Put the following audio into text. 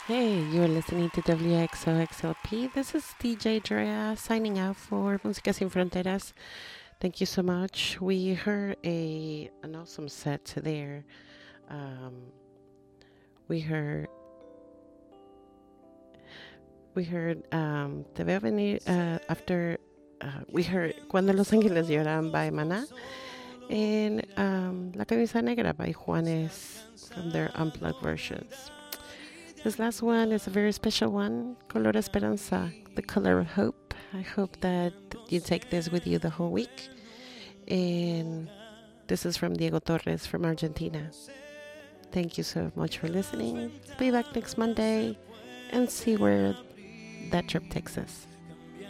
Hey, you're listening to WXOXLP. This is DJ Drea signing out for Música Sin Fronteras. Thank you so much. We heard an awesome set there. Um, we heard Te veo venir after we heard Cuando los ángeles lloran by Maná and La Camisa Negra by Juanes from their unplugged versions. This last one is a very special one, Color Esperanza, the color of hope. I hope that you take this with you the whole week. And this is from Diego Torres from Argentina. Thank you so much for listening. Be back next Monday and see where that trip takes us.